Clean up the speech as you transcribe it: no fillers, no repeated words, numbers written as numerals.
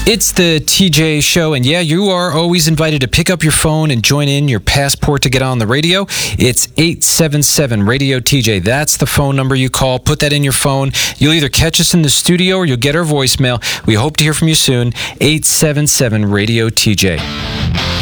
It's the TJ Show, and yeah, you are always invited to pick up your phone and join in your passport to get on the radio. It's 877-RADIO-TJ. That's the phone number you call. Put that in your phone. You'll either catch us in the studio or you'll get our voicemail. We hope to hear from you soon. 877-RADIO-TJ.